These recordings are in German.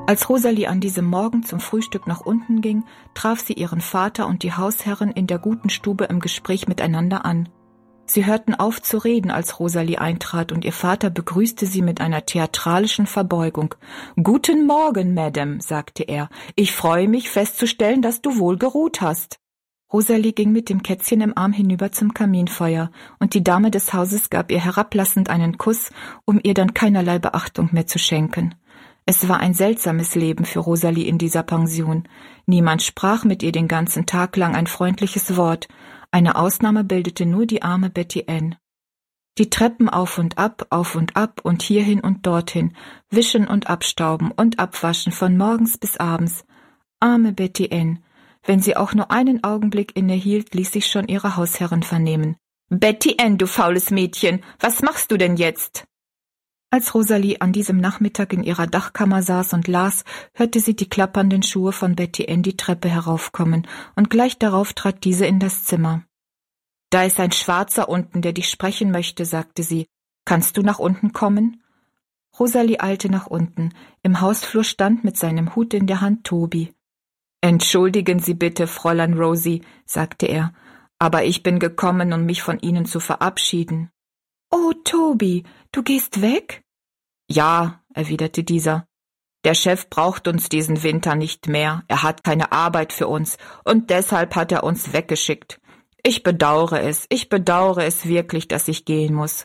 Als Rosalie an diesem Morgen zum Frühstück nach unten ging, traf sie ihren Vater und die Hausherrin in der guten Stube im Gespräch miteinander an. Sie hörten auf zu reden, als Rosalie eintrat, und ihr Vater begrüßte sie mit einer theatralischen Verbeugung. »Guten Morgen, Madame«, sagte er. »Ich freue mich festzustellen, dass du wohl geruht hast.« Rosalie ging mit dem Kätzchen im Arm hinüber zum Kaminfeuer, und die Dame des Hauses gab ihr herablassend einen Kuss, um ihr dann keinerlei Beachtung mehr zu schenken. Es war ein seltsames Leben für Rosalie in dieser Pension. Niemand sprach mit ihr den ganzen Tag lang ein freundliches Wort. Eine Ausnahme bildete nur die arme Betty Ann. Die Treppen auf und ab und hierhin und dorthin, wischen und abstauben und abwaschen von morgens bis abends. Arme Betty Ann. Wenn sie auch nur einen Augenblick innehielt, ließ sich schon ihre Hausherrin vernehmen. »Betty Ann, du faules Mädchen, was machst du denn jetzt?« Als Rosalie an diesem Nachmittag in ihrer Dachkammer saß und las, hörte sie die klappernden Schuhe von Betty Ann die Treppe heraufkommen, und gleich darauf trat diese in das Zimmer. »Da ist ein Schwarzer unten, der dich sprechen möchte«, sagte sie. »Kannst du nach unten kommen?« Rosalie eilte nach unten. Im Hausflur stand mit seinem Hut in der Hand Toby. »Entschuldigen Sie bitte, Fräulein Rosie«, sagte er, »aber ich bin gekommen, um mich von Ihnen zu verabschieden.« »Oh, Toby, du gehst weg?« »Ja«, erwiderte dieser. »Der Chef braucht uns diesen Winter nicht mehr. Er hat keine Arbeit für uns, und deshalb hat er uns weggeschickt. Ich bedauere es wirklich, dass ich gehen muss.«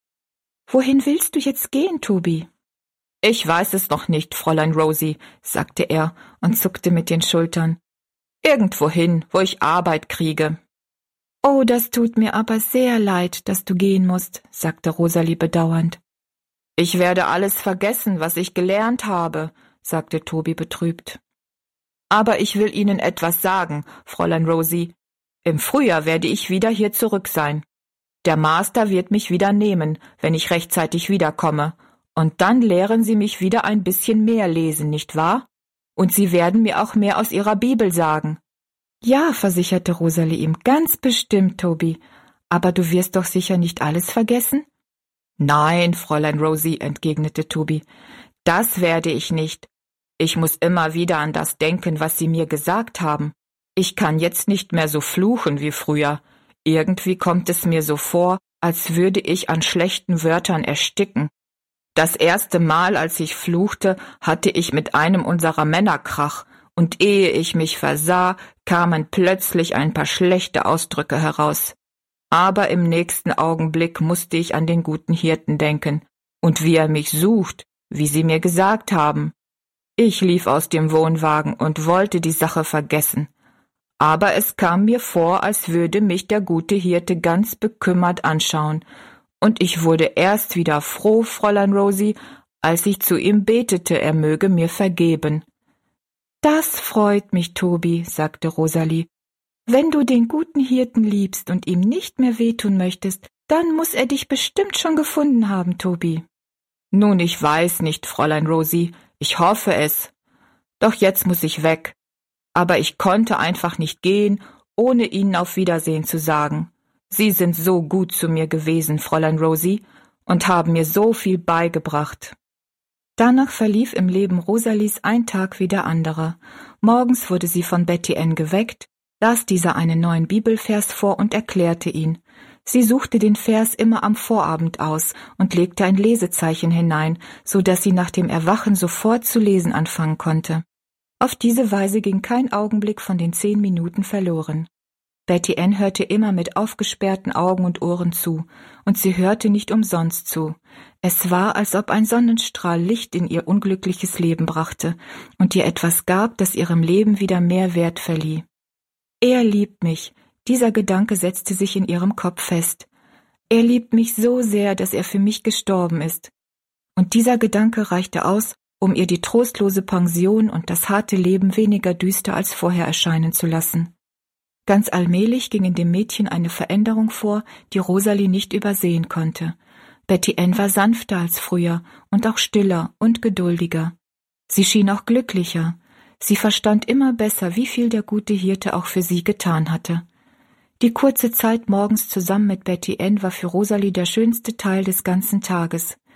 »Wohin willst du jetzt gehen, Toby?« »Ich weiß es noch nicht, Fräulein Rosie«, sagte er und zuckte mit den Schultern. »Irgendwohin, wo ich Arbeit kriege.« »Oh, das tut mir aber sehr leid, dass du gehen musst«, sagte Rosalie bedauernd. »Ich werde alles vergessen, was ich gelernt habe«, sagte Toby betrübt. »Aber ich will Ihnen etwas sagen, Fräulein Rosie. Im Frühjahr werde ich wieder hier zurück sein. Der Master wird mich wieder nehmen, wenn ich rechtzeitig wiederkomme. Und dann lehren Sie mich wieder ein bisschen mehr lesen, nicht wahr? Und Sie werden mir auch mehr aus Ihrer Bibel sagen.« »Ja«, versicherte Rosalie ihm, »ganz bestimmt, Toby. Aber du wirst doch sicher nicht alles vergessen?« »Nein, Fräulein Rosie«, entgegnete Toby, »das werde ich nicht. Ich muss immer wieder an das denken, was Sie mir gesagt haben. Ich kann jetzt nicht mehr so fluchen wie früher. Irgendwie kommt es mir so vor, als würde ich an schlechten Wörtern ersticken. Das erste Mal, als ich fluchte, hatte ich mit einem unserer Männer Krach, und ehe ich mich versah, kamen plötzlich ein paar schlechte Ausdrücke heraus. Aber im nächsten Augenblick musste ich an den guten Hirten denken, und wie er mich sucht, wie Sie mir gesagt haben. Ich lief aus dem Wohnwagen und wollte die Sache vergessen. Aber es kam mir vor, als würde mich der gute Hirte ganz bekümmert anschauen, und ich wurde erst wieder froh, Fräulein Rosie, als ich zu ihm betete, er möge mir vergeben.« »Das freut mich, Toby«, sagte Rosalie. »Wenn du den guten Hirten liebst und ihm nicht mehr wehtun möchtest, dann muss er dich bestimmt schon gefunden haben, Toby.« »Nun, ich weiß nicht, Fräulein Rosie, ich hoffe es. Doch jetzt muss ich weg. Aber ich konnte einfach nicht gehen, ohne Ihnen auf Wiedersehen zu sagen. Sie sind so gut zu mir gewesen, Fräulein Rosie, und haben mir so viel beigebracht.« Danach verlief im Leben Rosalies ein Tag wie der andere. Morgens wurde sie von Betty Ann geweckt, las dieser einen neuen Bibelvers vor und erklärte ihn. Sie suchte den Vers immer am Vorabend aus und legte ein Lesezeichen hinein, so dass sie nach dem Erwachen sofort zu lesen anfangen konnte. Auf diese Weise ging kein Augenblick von den 10 Minuten verloren. Betty Ann hörte immer mit aufgesperrten Augen und Ohren zu, und sie hörte nicht umsonst zu. Es war, als ob ein Sonnenstrahl Licht in ihr unglückliches Leben brachte und ihr etwas gab, das ihrem Leben wieder mehr Wert verlieh. Er liebt mich, dieser Gedanke setzte sich in ihrem Kopf fest. Er liebt mich so sehr, dass er für mich gestorben ist. Und dieser Gedanke reichte aus, um ihr die trostlose Pension und das harte Leben weniger düster als vorher erscheinen zu lassen. Ganz allmählich ging in dem Mädchen eine Veränderung vor, die Rosalie nicht übersehen konnte. Betty Ann war sanfter als früher und auch stiller und geduldiger. Sie schien auch glücklicher. Sie verstand immer besser, wie viel der gute Hirte auch für sie getan hatte. Die kurze Zeit morgens zusammen mit Betty Ann war für Rosalie der schönste Teil des ganzen Tages.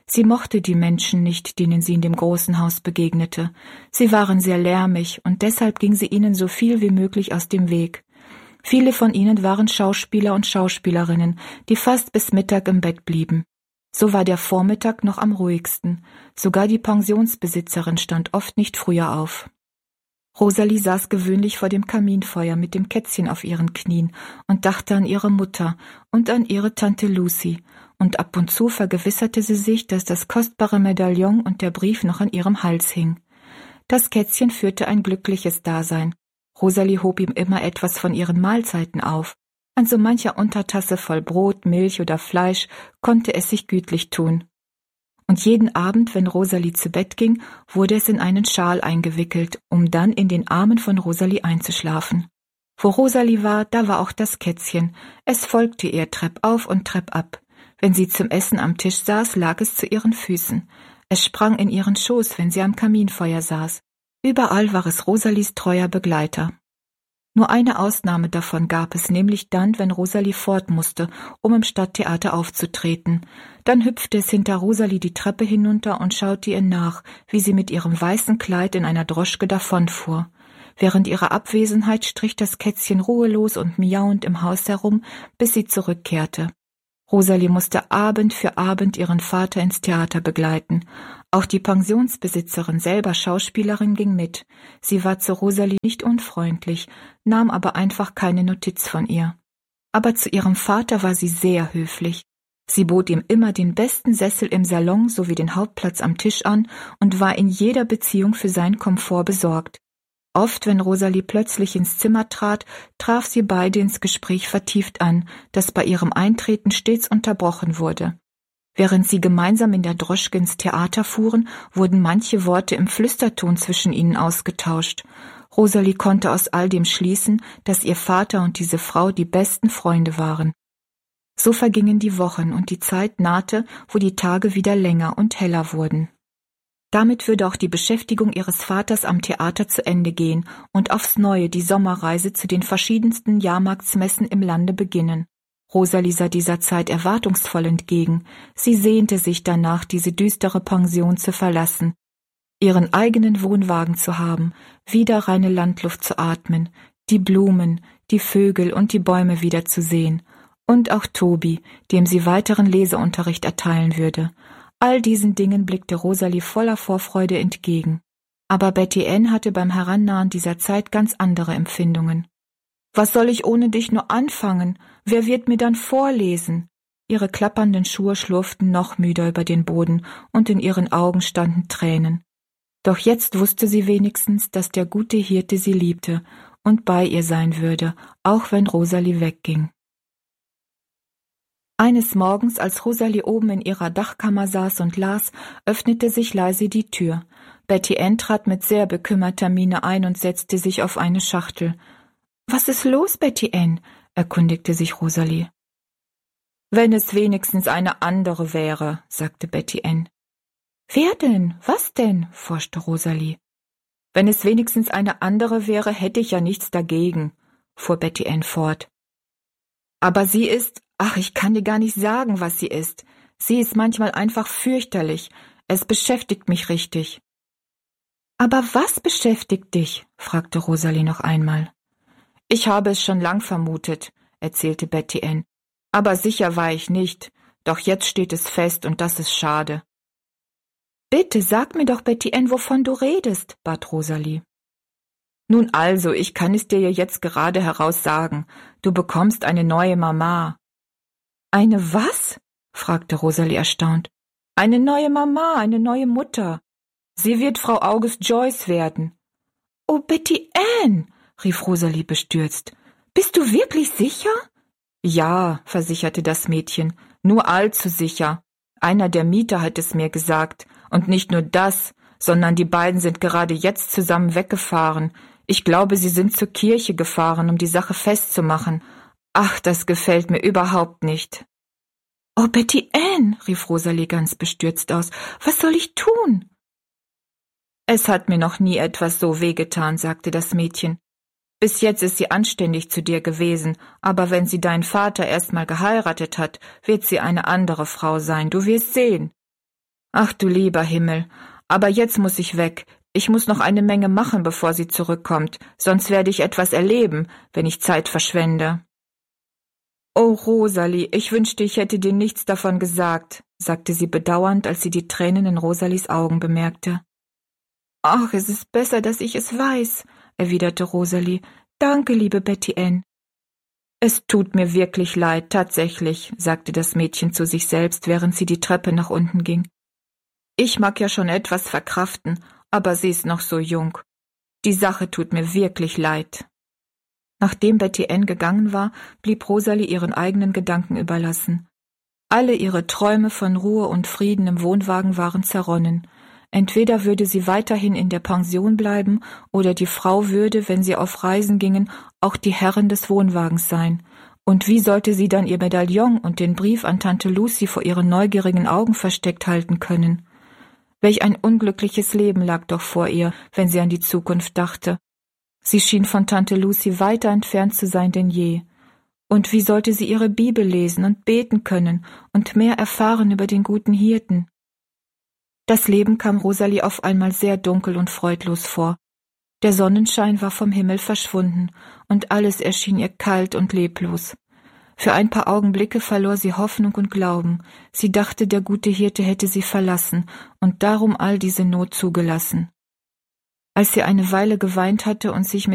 Sie mochte die Menschen nicht, denen sie in dem großen Haus begegnete. Sie waren sehr lärmig, und deshalb ging sie ihnen so viel wie möglich aus dem Weg. Viele von ihnen waren Schauspieler und Schauspielerinnen, die fast bis Mittag im Bett blieben. So war der Vormittag noch am ruhigsten. Sogar die Pensionsbesitzerin stand oft nicht früher auf. Rosalie saß gewöhnlich vor dem Kaminfeuer mit dem Kätzchen auf ihren Knien und dachte an ihre Mutter und an ihre Tante Lucy, und ab und zu vergewisserte sie sich, dass das kostbare Medaillon und der Brief noch an ihrem Hals hing. Das Kätzchen führte ein glückliches Dasein. Rosalie hob ihm immer etwas von ihren Mahlzeiten auf. An so mancher Untertasse voll Brot, Milch oder Fleisch konnte es sich gütlich tun. Und jeden Abend, wenn Rosalie zu Bett ging, wurde es in einen Schal eingewickelt, um dann in den Armen von Rosalie einzuschlafen. Wo Rosalie war, da war auch das Kätzchen. Es folgte ihr treppauf und treppab. Wenn sie zum Essen am Tisch saß, lag es zu ihren Füßen. Es sprang in ihren Schoß, wenn sie am Kaminfeuer saß. Überall war es Rosalies treuer Begleiter. Nur eine Ausnahme davon gab es, nämlich dann, wenn Rosalie fort musste, um im Stadttheater aufzutreten. Dann hüpfte es hinter Rosalie die Treppe hinunter und schaute ihr nach, wie sie mit ihrem weißen Kleid in einer Droschke davonfuhr. Während ihrer Abwesenheit strich das Kätzchen ruhelos und miauend im Haus herum, bis sie zurückkehrte. Rosalie musste Abend für Abend ihren Vater ins Theater begleiten. Auch die Pensionsbesitzerin, selber Schauspielerin, ging mit. Sie war zu Rosalie nicht unfreundlich, nahm aber einfach keine Notiz von ihr. Aber zu ihrem Vater war sie sehr höflich. Sie bot ihm immer den besten Sessel im Salon sowie den Hauptplatz am Tisch an und war in jeder Beziehung für seinen Komfort besorgt. Oft, wenn Rosalie plötzlich ins Zimmer trat, traf sie beide ins Gespräch vertieft an, das bei ihrem Eintreten stets unterbrochen wurde. Während sie gemeinsam in der Droschke ins Theater fuhren, wurden manche Worte im Flüsterton zwischen ihnen ausgetauscht. Rosalie konnte aus all dem schließen, dass ihr Vater und diese Frau die besten Freunde waren. So vergingen die Wochen und die Zeit nahte, wo die Tage wieder länger und heller wurden. Damit würde auch die Beschäftigung ihres Vaters am Theater zu Ende gehen und aufs Neue die Sommerreise zu den verschiedensten Jahrmarktsmessen im Lande beginnen. Rosalie sah dieser Zeit erwartungsvoll entgegen. Sie sehnte sich danach, diese düstere Pension zu verlassen, ihren eigenen Wohnwagen zu haben, wieder reine Landluft zu atmen, die Blumen, die Vögel und die Bäume wiederzusehen. Und auch Tobi, dem sie weiteren Leseunterricht erteilen würde. All diesen Dingen blickte Rosalie voller Vorfreude entgegen. Aber Betty Ann hatte beim Herannahen dieser Zeit ganz andere Empfindungen. »Was soll ich ohne dich nur anfangen? Wer wird mir dann vorlesen?« Ihre klappernden Schuhe schlurften noch müder über den Boden und in ihren Augen standen Tränen. Doch jetzt wusste sie wenigstens, dass der gute Hirte sie liebte und bei ihr sein würde, auch wenn Rosalie wegging. Eines Morgens, als Rosalie oben in ihrer Dachkammer saß und las, öffnete sich leise die Tür. Betty Ann trat mit sehr bekümmerter Miene ein und setzte sich auf eine Schachtel. »Was ist los, Betty Ann?« erkundigte sich Rosalie. »Wenn es wenigstens eine andere wäre«, sagte Betty Ann. »Wer denn? Was denn?« forschte Rosalie. »Wenn es wenigstens eine andere wäre, hätte ich ja nichts dagegen«, fuhr Betty Ann fort. »Aber sie ist, ach, ich kann dir gar nicht sagen, was sie ist. Sie ist manchmal einfach fürchterlich. Es beschäftigt mich richtig.« »Aber was beschäftigt dich?« fragte Rosalie noch einmal. »Ich habe es schon lang vermutet«, erzählte Betty Ann. »Aber sicher war ich nicht. Doch jetzt steht es fest und das ist schade.« »Bitte, sag mir doch, Betty Ann, wovon du redest«, bat Rosalie. »Nun also, ich kann es dir ja jetzt gerade heraus sagen. Du bekommst eine neue Mama.« »Eine was?« fragte Rosalie erstaunt. »Eine neue Mama, eine neue Mutter. Sie wird Frau August Joyce werden.« »Oh, Betty Ann«, rief Rosalie bestürzt. »Bist du wirklich sicher?« »Ja«, versicherte das Mädchen, »nur allzu sicher. Einer der Mieter hat es mir gesagt. Und nicht nur das, sondern die beiden sind gerade jetzt zusammen weggefahren. Ich glaube, sie sind zur Kirche gefahren, um die Sache festzumachen. Ach, das gefällt mir überhaupt nicht.« »Oh, Betty Ann«, rief Rosalie ganz bestürzt aus, »was soll ich tun?« »Es hat mir noch nie etwas so wehgetan«, sagte das Mädchen. »Bis jetzt ist sie anständig zu dir gewesen, aber wenn sie deinen Vater erst mal geheiratet hat, wird sie eine andere Frau sein, du wirst sehen.« »Ach du lieber Himmel, aber jetzt muss ich weg. Ich muss noch eine Menge machen, bevor sie zurückkommt, sonst werde ich etwas erleben, wenn ich Zeit verschwende.« »Oh, Rosalie, ich wünschte, ich hätte dir nichts davon gesagt«, sagte sie bedauernd, als sie die Tränen in Rosalies Augen bemerkte. »Ach, es ist besser, dass ich es weiß«, erwiderte Rosalie. »Danke, liebe Betty Ann.« »Es tut mir wirklich leid, tatsächlich«, sagte das Mädchen zu sich selbst, während sie die Treppe nach unten ging. »Ich mag ja schon etwas verkraften, aber sie ist noch so jung. Die Sache tut mir wirklich leid.« Nachdem Betty Ann gegangen war, blieb Rosalie ihren eigenen Gedanken überlassen. Alle ihre Träume von Ruhe und Frieden im Wohnwagen waren zerronnen. Entweder würde sie weiterhin in der Pension bleiben, oder die Frau würde, wenn sie auf Reisen gingen, auch die Herrin des Wohnwagens sein. Und wie sollte sie dann ihr Medaillon und den Brief an Tante Lucie vor ihren neugierigen Augen versteckt halten können? Welch ein unglückliches Leben lag doch vor ihr, wenn sie an die Zukunft dachte. Sie schien von Tante Lucie weiter entfernt zu sein denn je. Und wie sollte sie ihre Bibel lesen und beten können und mehr erfahren über den guten Hirten? Das Leben kam Rosalie auf einmal sehr dunkel und freudlos vor. Der Sonnenschein war vom Himmel verschwunden, und alles erschien ihr kalt und leblos. Für ein paar Augenblicke verlor sie Hoffnung und Glauben. Sie dachte, der gute Hirte hätte sie verlassen und darum all diese Not zugelassen. Als sie eine Weile geweint hatte und sich